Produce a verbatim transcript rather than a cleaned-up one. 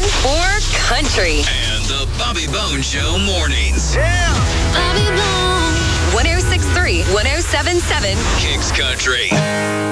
or country. And the Bobby Bone Show mornings. Yeah. Bobby Bone. one oh six point three, one oh seven point seven. Kicks Country.